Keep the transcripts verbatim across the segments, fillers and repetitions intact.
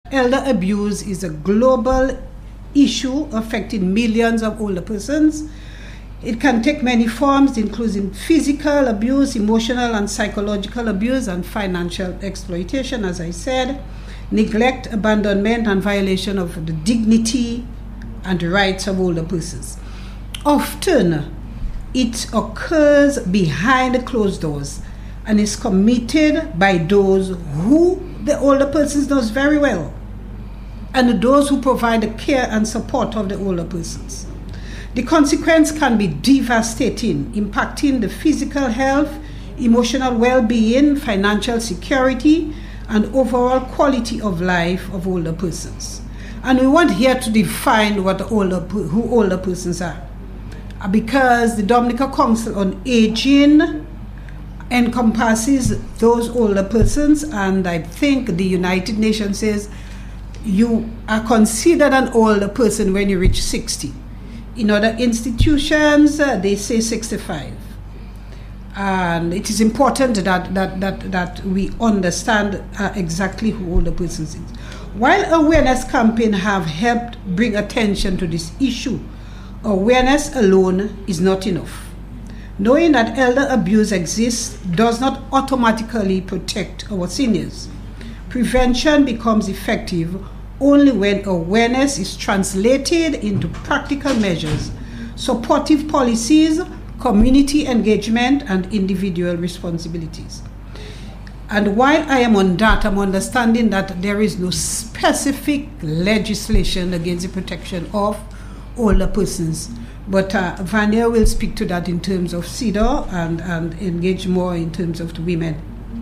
Elder abuse is a global issue affecting millions of older persons. It can take many forms, including physical abuse, emotional and psychological abuse, and financial exploitation, as I said, neglect, abandonment, and violation of the dignity and rights of older persons. Often, it occurs behind closed doors and is committed by those who the older persons knows very well, and those who provide the care and support of the older persons. The consequence can be devastating, impacting the physical health, emotional well-being, financial security, and overall quality of life of older persons. And we want here to define what older, who older persons are, because the Dominican Council on Aging encompasses those older persons, and I think the United Nations says you are considered an older person when you reach sixty. In other institutions, uh, they say sixty-five. And it is important that, that, that, that we understand uh, exactly who older persons is. While awareness campaigns have helped bring attention to this issue, awareness alone is not enough. Knowing that elder abuse exists does not automatically protect our seniors. Prevention becomes effective only when awareness is translated into practical measures, supportive policies, community engagement, and individual responsibilities. And while I am on that, I'm understanding that there is no specific legislation against the protection of older persons. But uh, Vanya will speak to that in terms of C E D A and, and engage more in terms of the women.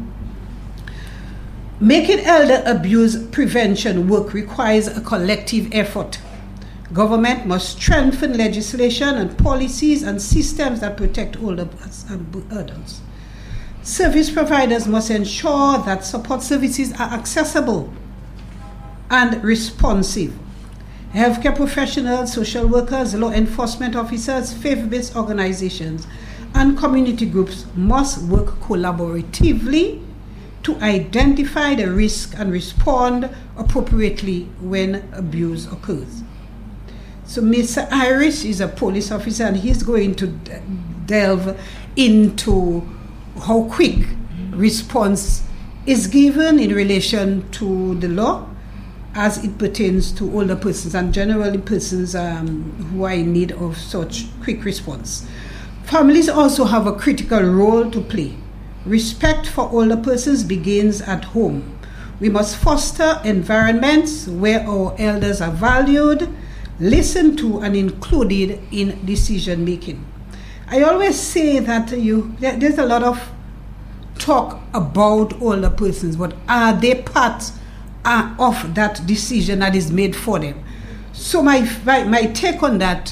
Making elder abuse prevention work requires a collective effort. Government must strengthen legislation and policies and systems that protect older adults. Service providers must ensure that support services are accessible and responsive. Healthcare professionals, social workers, law enforcement officers, faith-based organizations, and community groups must work collaboratively to identify the risk and respond appropriately when abuse occurs. So Mister Iris is a police officer, and he's going to delve into how quick response is given in relation to the law as it pertains to older persons and generally persons um, who are in need of such quick response. Families also have a critical role to play. Respect for older persons begins at home. We must foster environments where our elders are valued, listened to, and included in decision making. I always say that you there, there's a lot of talk about older persons, but are they part uh, of that decision that is made for them? So my, my, my take on that,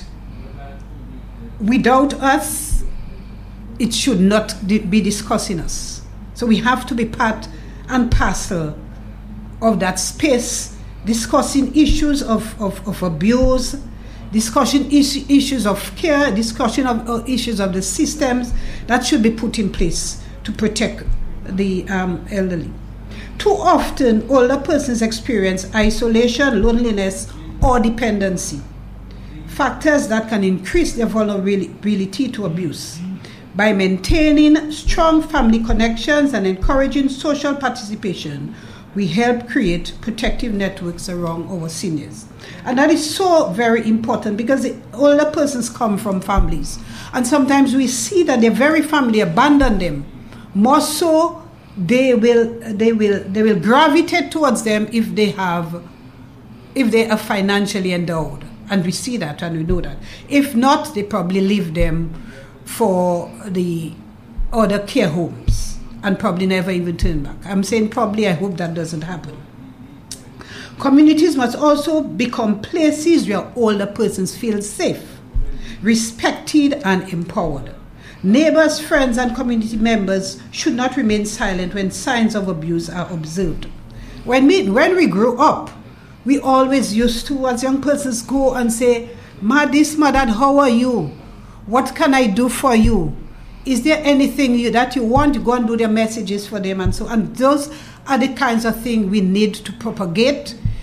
without us, it should not be discussing us. So we have to be part and parcel of that space, discussing issues of, of, of abuse, discussing is, issues of care, discussion of uh, issues of the systems that should be put in place to protect the um, elderly. Too often, older persons experience isolation, loneliness, or dependency, factors that can increase their vulnerability to abuse. By maintaining strong family connections and encouraging social participation, we help create protective networks around our seniors. And that is so very important because the older persons come from families. And sometimes we see that their very family abandon them. More so, they will they will they will gravitate towards them if they have if they are financially endowed. And we see that and we know that. If not, they probably leave them for the other care homes and probably never even turn back. I'm saying probably, I hope that doesn't happen. Communities must also become places where older persons feel safe, respected, and empowered. Neighbors, friends, and community members should not remain silent when signs of abuse are observed. When we, when we grew up, we always used to, as young persons, go and say, "Ma this, ma that, how are you? What can I do for you? Is there anything you, that you want? You go and do their messages for them," and so on. Those are the kinds of things we need to propagate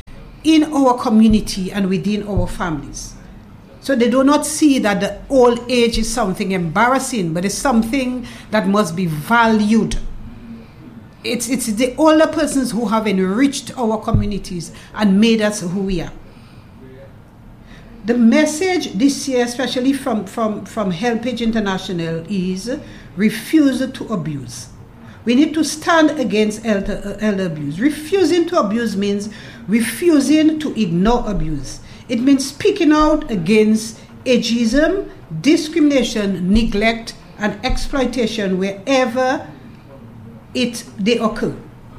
in our community and within our families. So they do not see that the old age is something embarrassing, but it's something that must be valued. It's, it's the older persons who have enriched our communities and made us who we are. The message this year, especially from, from, from HelpAge International, is refuse to abuse. We need to stand against elder, uh, elder abuse. Refusing to abuse means refusing to ignore abuse. It means speaking out against ageism, discrimination, neglect, and exploitation wherever it they occur.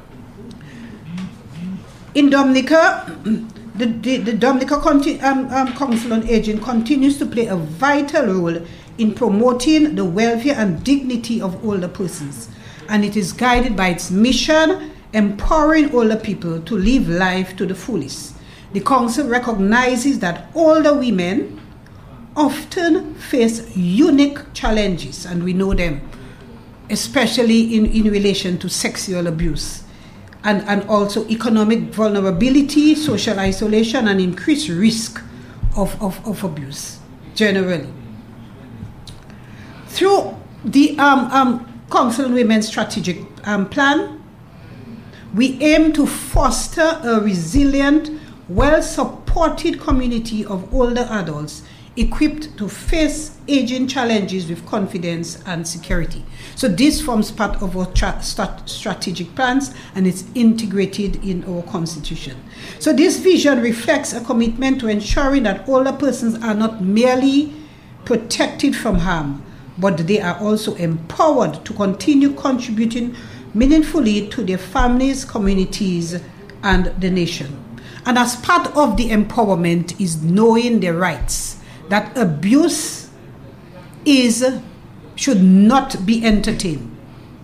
In Dominica, the, the, the Dominica Conti- um, um, Council on Aging continues to play a vital role in promoting the welfare and dignity of older persons, and it is guided by its mission, empowering older people to live life to the fullest. The Council recognizes that older women often face unique challenges, and we know them, especially in, in relation to sexual abuse, and, and also economic vulnerability, social isolation, and increased risk of, of, of abuse generally. Through the um, um, Council on Women's Strategic um, Plan, we aim to foster a resilient, well-supported community of older adults equipped to face aging challenges with confidence and security. So this forms part of our tra- strat- strategic plans, and it's integrated in our constitution. So this vision reflects a commitment to ensuring that older persons are not merely protected from harm, but they are also empowered to continue contributing meaningfully to their families, communities, and the nation. And as part of the empowerment is knowing their rights, that abuse is should not be entertained.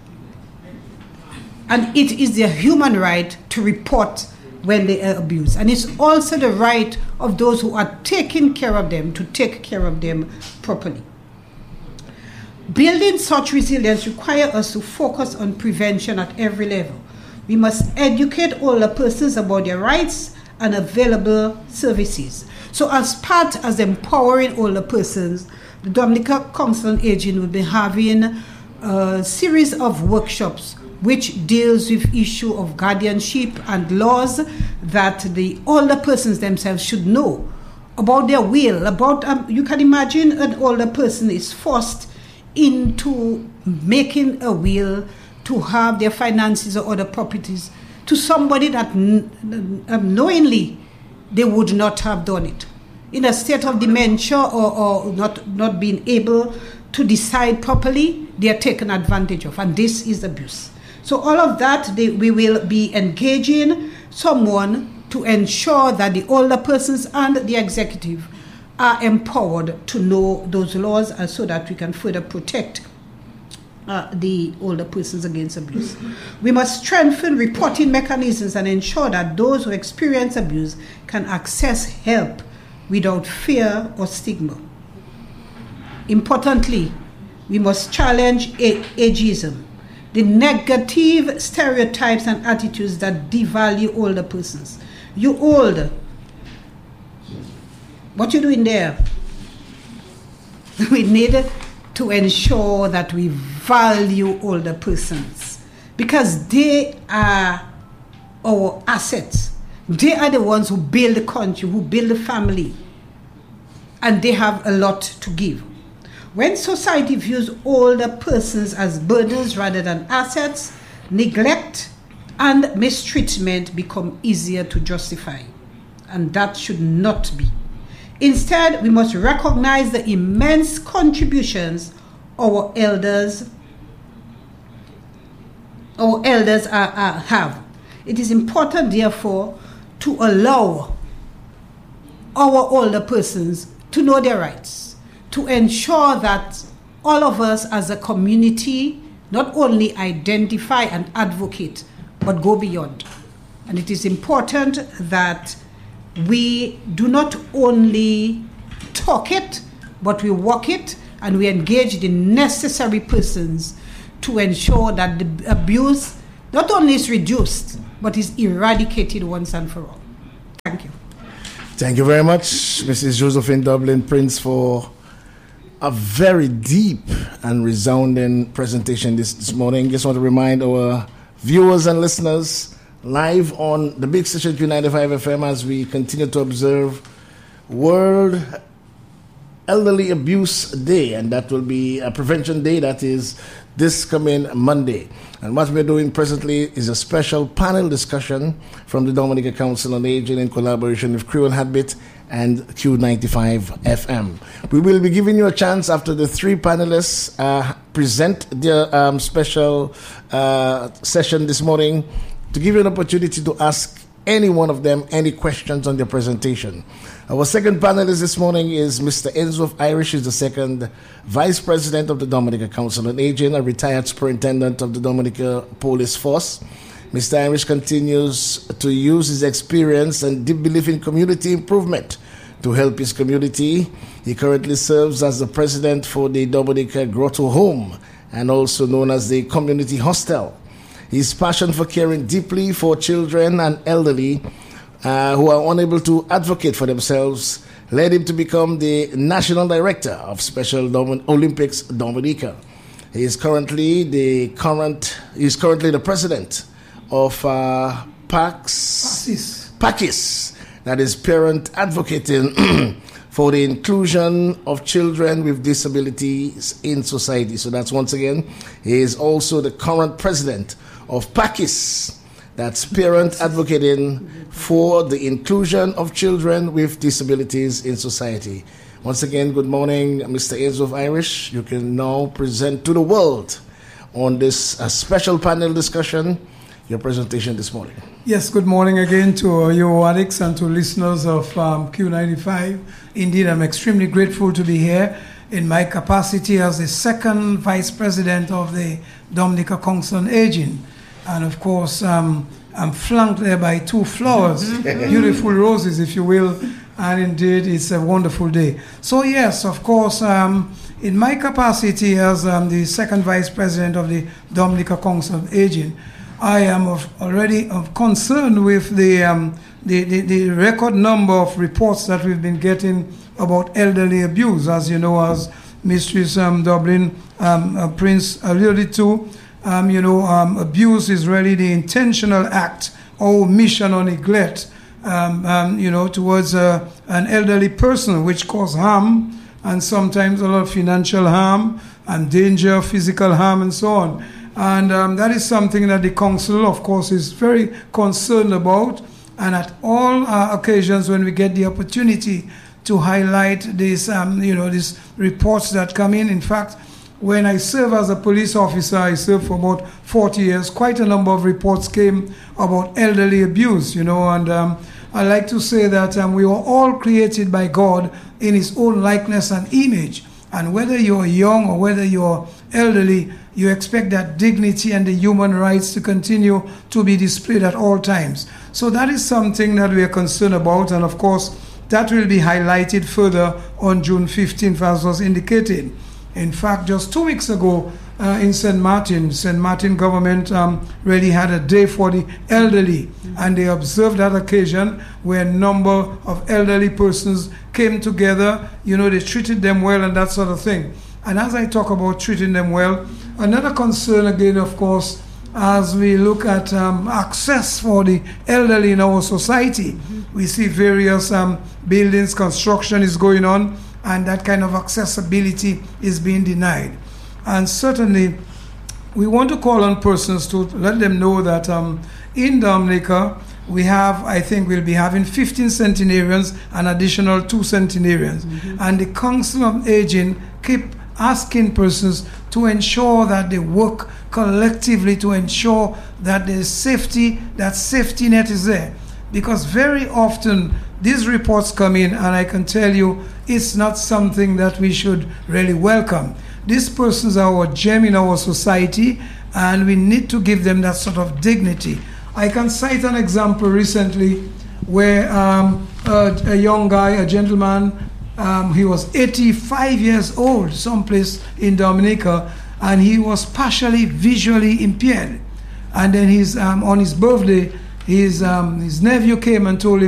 And it is their human right to report when they are abused. And it's also the right of those who are taking care of them to take care of them properly. Building such resilience requires us to focus on prevention at every level. We must educate older persons about their rights and available services. So as part as empowering older persons, the Dominica Council on Aging will be having a series of workshops which deals with issue of guardianship and laws that the older persons themselves should know about their will. About um, you can imagine an older person is forced into making a will to have their finances or other properties to somebody that n- um, knowingly they would not have done it. In a state of dementia or, or not, not being able to decide properly, they are taken advantage of, and this is abuse. So all of that, they, we will be engaging someone to ensure that the older persons and the executive are empowered to know those laws, and so that we can further protect uh, the older persons against abuse. We must strengthen reporting mechanisms and ensure that those who experience abuse can access help without fear or stigma. Importantly, we must challenge a- ageism, the negative stereotypes and attitudes that devalue older persons. You old, what you doing there? We need to ensure that we value older persons, because they are our assets. They are the ones who build the country, who build the family, and they have a lot to give. When society views older persons as burdens rather than assets, neglect and mistreatment become easier to justify, and that should not be. Instead, we must recognize the immense contributions our elders, our elders are, are, have. It is important, therefore, to allow our older persons to know their rights, to ensure that all of us as a community not only identify and advocate, but go beyond. And it is important that we do not only talk it, but we walk it, and we engage the necessary persons to ensure that the abuse not only is reduced, but is eradicated once and for all. Thank you. Thank you very much, Missus Josephine Dublin Prince, for a very deep and resounding presentation this, this morning. Just want to remind our viewers and listeners live on the big station Q ninety-five F M as we continue to observe World Elderly Abuse Day, and that will be a prevention day that is this coming Monday. And what we're doing presently is a special panel discussion from the Dominica Council on Aging in collaboration with Creole Habit and Q ninety-five F M. We will be giving you a chance after the three panelists uh, present their um, special uh, session this morning to give you an opportunity to ask any one of them any questions on their presentation. Our second panelist this morning is Mister Enzo of Irish. He's the second Vice President of the Dominica Council on Aging, a retired Superintendent of the Dominica Police Force. Mister Irish continues to use his experience and deep belief in community improvement to help his community. He currently serves as the President for the Dominica Grotto Home and also known as the Community Hostel. His passion for caring deeply for children and elderly Uh, who are unable to advocate for themselves led him to become the National Director of Special Dom- Olympics Dominica. He is currently the current. He is currently the president of uh, PACS, PACIS, that is Parent Advocating for the Inclusion of Children with Disabilities in Society. So that's once again, he is also the current president of PACIS. That's Parent Advocating for the Inclusion of Children with Disabilities in Society. Once again, good morning, Mister Enzo of Irish. You can now present to the world on this uh, special panel discussion your presentation this morning. Yes, good morning again to you addicts and to listeners of um, Q ninety-five. Indeed, I'm extremely grateful to be here in my capacity as the second Vice President of the Dominica Council on Aging. And of course, um, I'm flanked there by two flowers, beautiful roses, if you will. And indeed, it's a wonderful day. So yes, of course, um, in my capacity as um, the second Vice President of the Dominica Council of Aging, I am of already of concerned with the, um, the, the the record number of reports that we've been getting about elderly abuse. As you know, as Mistress um, Dublin um, uh, Prince alluded to, Um, you know, um, abuse is really the intentional act or omission or neglect, um, um, you know, towards uh, an elderly person, which cause harm and sometimes a lot of financial harm and danger, physical harm, and so on. And um, that is something that the council, of course, is very concerned about. And at all uh, occasions when we get the opportunity to highlight these, um, you know, these reports that come in, in fact, when I serve as a police officer, I served for about forty years, quite a number of reports came about elderly abuse, you know, and um, I like to say that um, we were all created by God in his own likeness and image. And whether you're young or whether you're elderly, you expect that dignity and the human rights to continue to be displayed at all times. So that is something that we are concerned about, and of course, that will be highlighted further on June fifteenth, as was indicated. In fact, just two weeks ago uh, in Saint Martin, Saint Martin government um, really had a day for the elderly, mm-hmm. and they observed that occasion where a number of elderly persons came together. You know, they treated them well and that sort of thing. And as I talk about treating them well, another concern again, of course, as we look at um, access for the elderly in our society, mm-hmm. we see various um, buildings, construction is going on, and that kind of accessibility is being denied. And certainly, we want to call on persons to let them know that um, in Dominica, we have, I think we'll be having fifteen centenarians and additional two centenarians. Mm-hmm. And the Council of Aging keep asking persons to ensure that they work collectively to ensure that there's safety, that safety net is there. Because very often, these reports come in, and I can tell you, it's not something that we should really welcome. These persons are our gem in our society, and we need to give them that sort of dignity. I can cite an example recently where um, a, a young guy, a gentleman, um, he was eighty-five years old, someplace in Dominica, and he was partially visually impaired. And then he's, um, on his birthday, his, um, his nephew came and told him,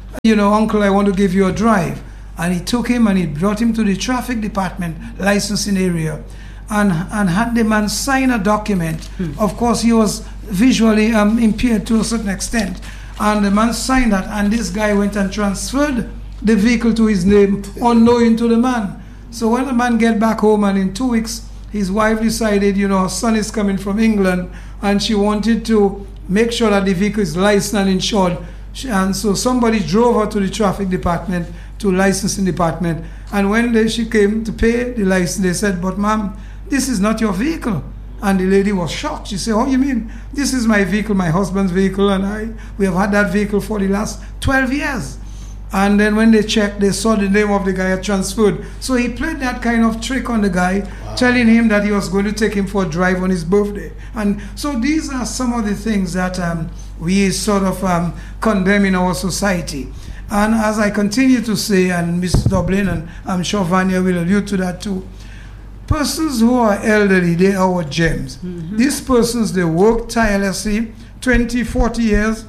you know, uncle, I want to give you a drive. And he took him and he brought him to the traffic department licensing area and, and had the man sign a document. Hmm. Of course, he was visually um, impaired to a certain extent. And the man signed that, and this guy went and transferred the vehicle to his name, unknowing to the man. So when the man get back home, and in two weeks, his wife decided, you know, her son is coming from England, and she wanted to make sure that the vehicle is licensed and insured. And so somebody drove her to the traffic department, to licensing department. And when they, she came to pay the license, they said, but ma'am, this is not your vehicle. And the lady was shocked. She said, oh, you mean, this is my vehicle, my husband's vehicle, and I, we have had that vehicle for the last twelve years. And then when they checked, they saw the name of the guy had transferred. So he played that kind of trick on the guy, wow. telling him that he was going to take him for a drive on his birthday. And so these are some of the things that um, we sort of um, condemn in our society. And as I continue to say, and Miz Dublin, and I'm sure Vanya will allude to that too, persons who are elderly, they are our gems. Mm-hmm. These persons, they work tirelessly, twenty, forty years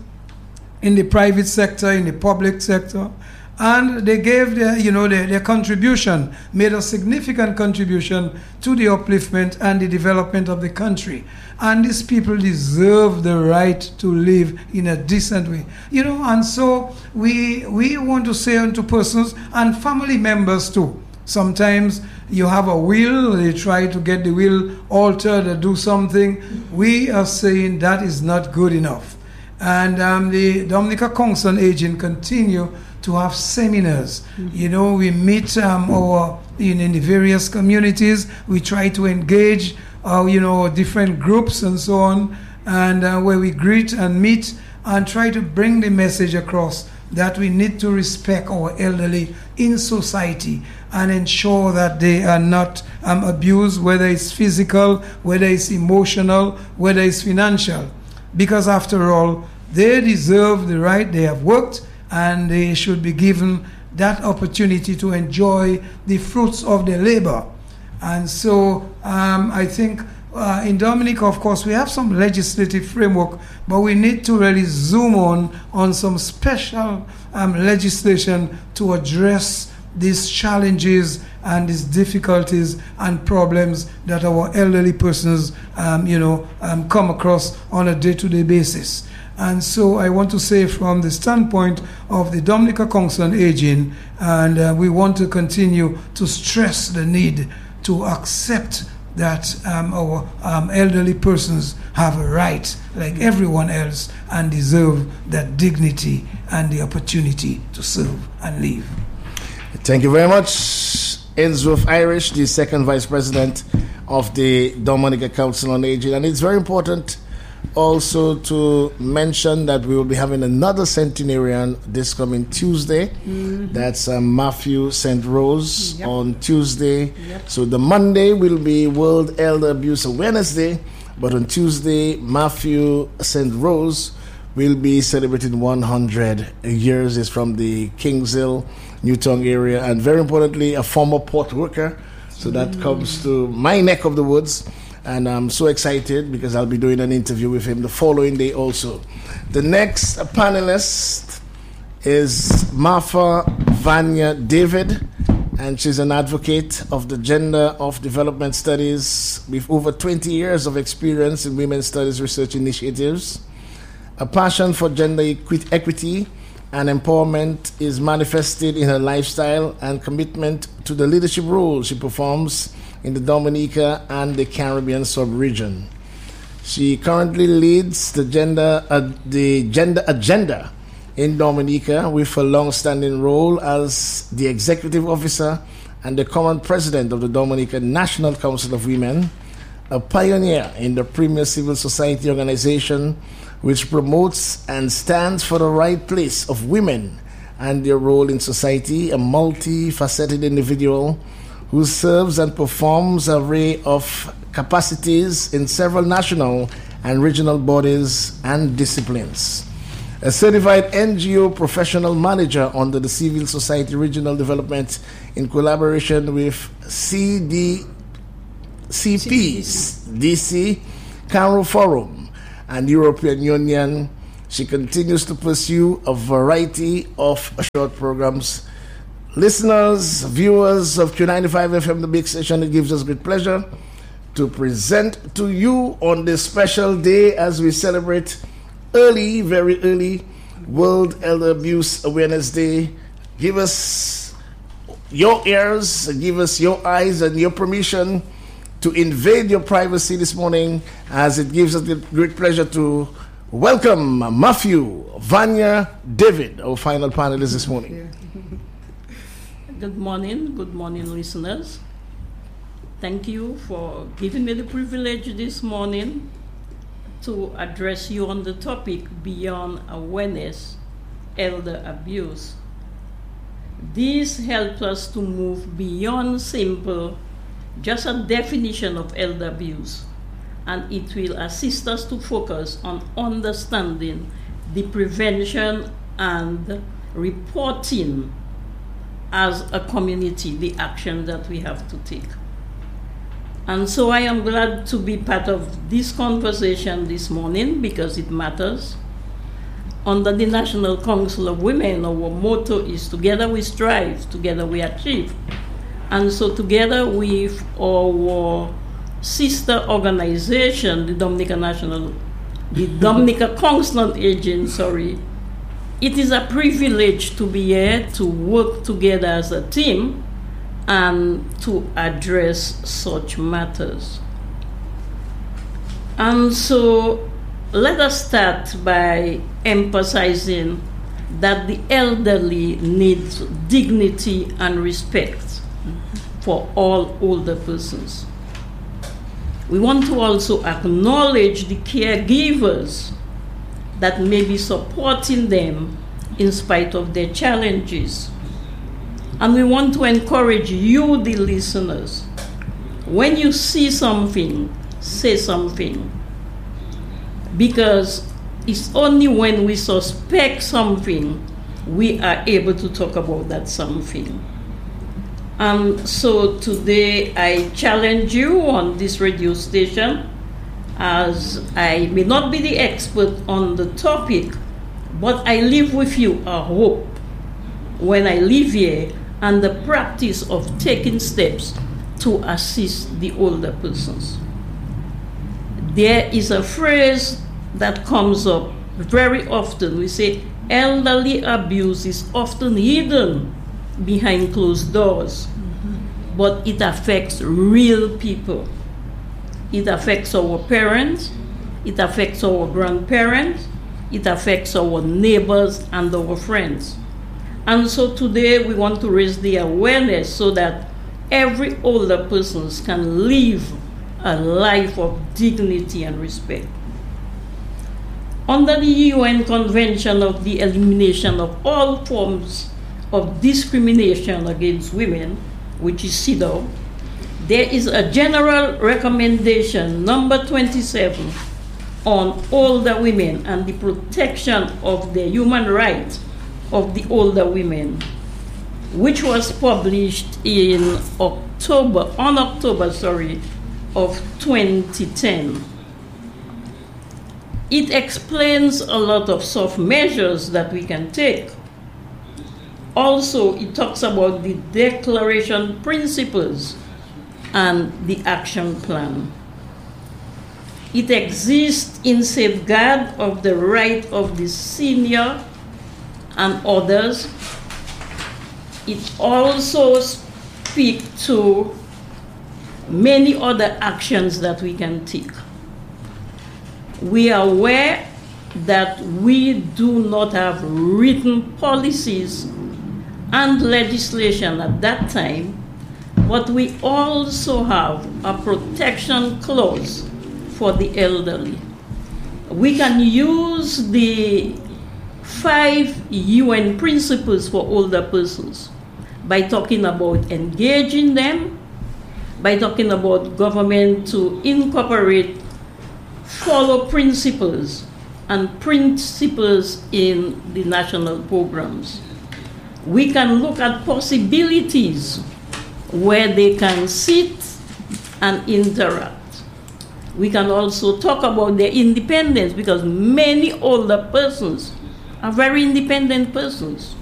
in the private sector, in the public sector, and they gave their, you know, their, their contribution, made a significant contribution to the upliftment and the development of the country. And these people deserve the right to live in a decent way. You know, and so we we want to say unto persons and family members too. Sometimes you have a will, they try to get the will altered or do something. We are saying that is not good enough. And um, the Dominica Council on Aging continue to have seminars. Mm-hmm. You know, we meet um, our, in, in the various communities. We try to engage, uh, you know, different groups and so on, and uh, where we greet and meet and try to bring the message across that we need to respect our elderly in society and ensure that they are not um, abused, whether it's physical, whether it's emotional, whether it's financial. Because after all, they deserve the right, they have worked, and they should be given that opportunity to enjoy the fruits of their labor. And so um, I think uh, in Dominica, of course, we have some legislative framework, but we need to really zoom on on some special um, legislation to address these challenges and these difficulties and problems that our elderly persons, um, you know, um, come across on a day-to-day basis. And so I want to say from the standpoint of the Dominica Council on Aging, and uh, we want to continue to stress the need to accept that um, our um, elderly persons have a right, like everyone else, and deserve that dignity and the opportunity to serve and live. Thank you very much, Ainsworth Irish, the second Vice President of the Dominica Council on Aging. And it's very important also to mention that we will be having another centenarian this coming Tuesday. Mm-hmm. That's um, Matthew Saint Rose yep. on Tuesday. Yep. So the Monday will be World Elder Abuse Awareness Day, but on Tuesday, Matthew Saint Rose will be celebrating one hundred years. Is from the Kingshill, Newtown area, and very importantly, a former port worker. So that mm. comes to my neck of the woods. And I'm so excited because I'll be doing an interview with him the following day also. The next panelist is Martha Vanya David, and she's an advocate of the Gender of Development Studies with over twenty years of experience in women's studies research initiatives. A passion for gender equi- equity and empowerment is manifested in her lifestyle and commitment to the leadership role she performs in the Dominica and the Caribbean sub-region. She currently leads the gender uh, the gender agenda in Dominica with a long-standing role as the executive officer and the current president of the Dominica National Council of Women, a pioneer in the premier civil society organization which promotes and stands for the right place of women and their role in society, a multifaceted individual who serves and performs an array of capacities in several national and regional bodies and disciplines. A certified N G O professional manager under the Civil Society Regional Development in collaboration with C D C P, D C, Cairo Forum, and European Union. She continues to pursue a variety of short programs. Listeners, viewers of Q ninety-five F M, the big station, it gives us great pleasure to present to you on this special day as we celebrate early, very early, World Elder Abuse Awareness Day. Give us your ears, give us your eyes and your permission to invade your privacy this morning, as it gives us great pleasure to welcome Matthew, Vanya, David, our final panelists this morning. Good morning, good morning, listeners. Thank you for giving me the privilege this morning to address you on the topic Beyond Awareness, Elder Abuse. This helps us to move beyond simple, just a definition of elder abuse, and it will assist us to focus on understanding the prevention and reporting as a community, the action that we have to take. And so I am glad to be part of this conversation this morning because it matters. Under the National Council of Women, our motto is together we strive, together we achieve. And so together with our sister organization, the Dominica National, the Dominica Constant Agent, sorry, it is a privilege to be here to work together as a team and to address such matters. And so let us start by emphasizing that the elderly needs dignity and respect for all older persons. We want to also acknowledge the caregivers that may be supporting them in spite of their challenges. And we want to encourage you, the listeners, when you see something, say something. Because it's only when we suspect something, we are able to talk about that something. And so today I challenge you on this radio station, as I may not be the expert on the topic, but I leave with you a hope when I leave here and the practice of taking steps to assist the older persons. There is a phrase that comes up very often. We say elderly abuse is often hidden behind closed doors, mm-hmm. but it affects real people. It affects our parents, it affects our grandparents, it affects our neighbors and our friends. And so today we want to raise the awareness so that every older person can live a life of dignity and respect. Under the U N Convention of the Elimination of All Forms of Discrimination Against Women, which is CEDAW, there is a general recommendation, number twenty-seven, on older women and the protection of the human rights of the older women, which was published in October, on October, sorry, of twenty ten. It explains a lot of soft measures that we can take. Also, it talks about the declaration principles and the action plan. It exists in safeguard of the right of the senior and others. It also speaks to many other actions that we can take. We are aware that we do not have written policies and legislation at that time, but we also have a protection clause for the elderly. We can use the five U N principles for older persons by talking about engaging them, by talking about government to incorporate, follow principles and principles in the national programs. We can look at possibilities where they can sit and interact. We can also talk about their independence, because many older persons are very independent persons.